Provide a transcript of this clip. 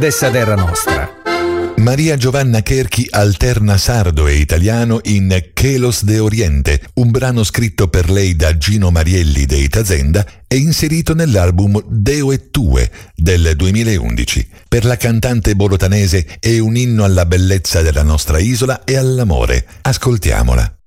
dessa terra nostra. Maria Giovanna Cherchi alterna sardo e italiano in Chelos de Oriente, un brano scritto per lei da Gino Marielli dei Tazenda e inserito nell'album Deo e Tue del 2011. Per la cantante bolotanese è un inno alla bellezza della nostra isola e all'amore. Ascoltiamola.